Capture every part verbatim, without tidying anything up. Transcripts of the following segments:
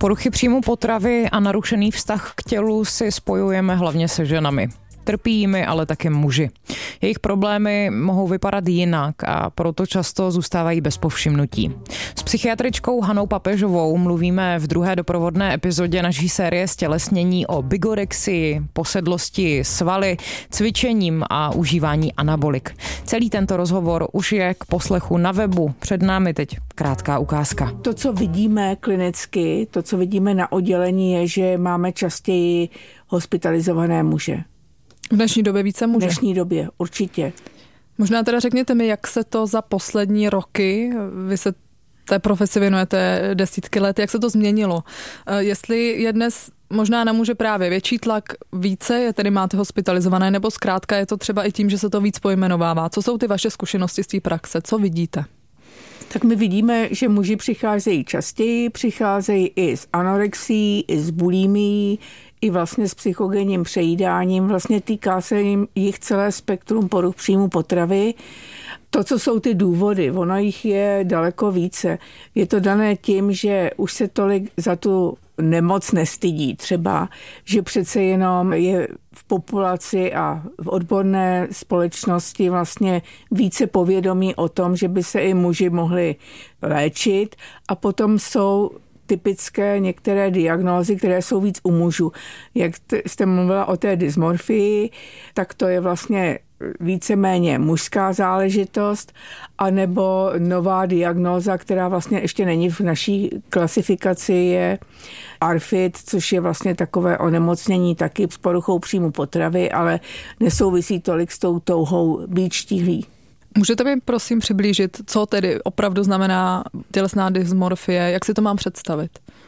Poruchy příjmu potravy a narušený vztah k tělu si spojujeme hlavně se ženami. Trpí jimi ale také muži. Jejich problémy mohou vypadat jinak a proto často zůstávají bez povšimnutí. S psychiatričkou Hanou Papežovou mluvíme v druhé doprovodné epizodě naší série Stělesnění o bigorexii, posedlosti svaly, cvičením a užívání anabolik. Celý tento rozhovor už je k poslechu na webu. Před námi teď krátká ukázka. To, co vidíme klinicky, to, co vidíme na oddělení, je, že máme častěji hospitalizované muže. V dnešní době více muže? V dnešní době, určitě. Možná teda řekněte mi, jak se to za poslední roky, vy se té profesi věnujete desítky let, jak se to změnilo? Jestli je dnes možná na muže právě větší tlak, více je tedy máte hospitalizované, nebo zkrátka je to třeba i tím, že se to víc pojmenovává? Co jsou ty vaše zkušenosti z té praxe? Co vidíte? Tak my vidíme, že muži přicházejí častěji, přicházejí i s anorexií, i s bulimií, i vlastně s psychogenním přejídáním. Vlastně týká se jim jich celé spektrum poruch příjmu potravy. To, co jsou ty důvody, ono jich je daleko více. Je to dané tím, že už se tolik za tu nemoc nestydí. Třeba, že přece jenom je v populaci a v odborné společnosti vlastně více povědomí o tom, že by se i muži mohli léčit, a potom jsou typické některé diagnózy, které jsou víc u mužů. Jak jste mluvila o té dysmorfii, tak to je vlastně víceméně mužská záležitost, anebo nová diagnóza, která vlastně ještě není v naší klasifikaci, je A R F I D, což je vlastně takové onemocnění taky s poruchou příjmu potravy, ale nesouvisí tolik s tou touhou být štíhlý. Můžete mi prosím přiblížit, co tedy opravdu znamená tělesná dysmorfie, jak si to mám představit?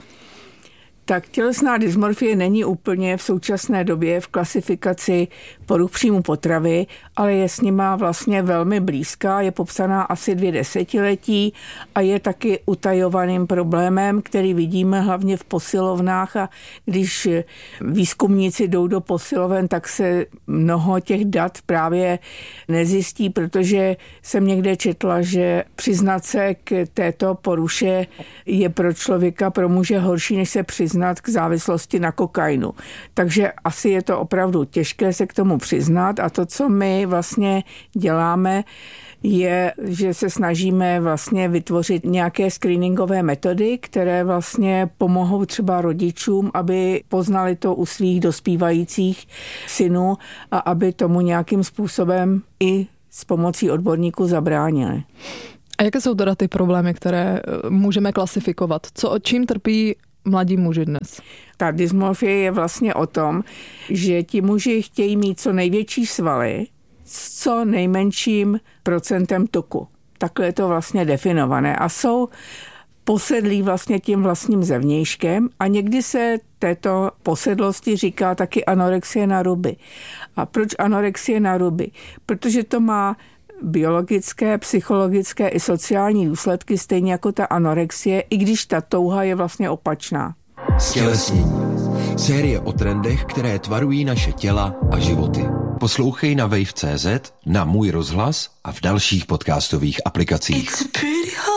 Tak tělesná dysmorfie není úplně v současné době v klasifikaci poruch příjmu potravy, ale je s nima vlastně velmi blízká, je popsaná asi dvě desetiletí a je taky utajovaným problémem, který vidíme hlavně v posilovnách, a když výzkumníci jdou do posiloven, tak se mnoho těch dat právě nezjistí, protože jsem někde četla, že přiznat se k této poruše je pro člověka, pro muže horší, než se přiznat k závislosti na kokainu. Takže asi je to opravdu těžké se k tomu přiznat, a to, co my vlastně děláme, je, že se snažíme vlastně vytvořit nějaké screeningové metody, které vlastně pomohou třeba rodičům, aby poznali to u svých dospívajících synů a aby tomu nějakým způsobem i s pomocí odborníků zabránili. A jaké jsou teda ty problémy, které můžeme klasifikovat? Co, čím trpí mladí muži dnes? Ta dysmorfie je vlastně o tom, že ti muži chtějí mít co největší svaly s co nejmenším procentem tuku. Takhle je to vlastně definované. A jsou posedlí vlastně tím vlastním zevnějškem a někdy se této posedlosti říká taky anorexie na ruby. A proč anorexie na ruby? Protože to má biologické, psychologické i sociální důsledky, stejně jako ta anorexie, i když ta touha je vlastně opačná. Stělesnění. Série o trendech, které tvarují naše těla a životy. Poslouchej na wave tečka cé zet, na Můj rozhlas a v dalších podcastových aplikacích.